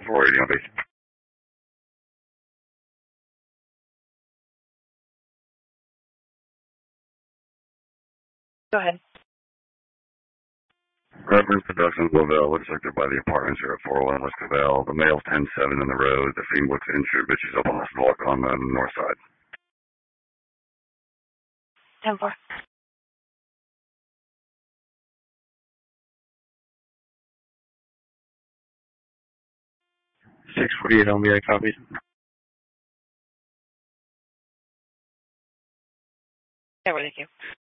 480 on base. Go ahead. Reverend Productions, Lavelle, looks like they're by the apartments here at 401 West Cavell. The male's 10-7 in the road. The female looks injured, but she's up on the block on the north side. 10-4. $648 on me, I copied. Yeah, thank you.